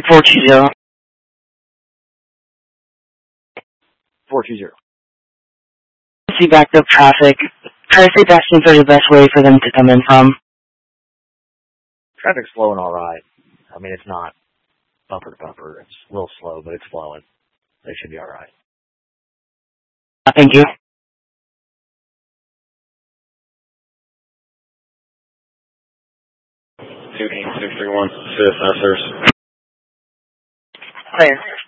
420. 420. See backed up traffic. Try to stay back seems like the best way for them to come in from. Traffic's flowing all right. I mean, it's not bumper to bumper. It's a little slow, but it's flowing. They should be all right. Thank you. 28631, assessors. Clear.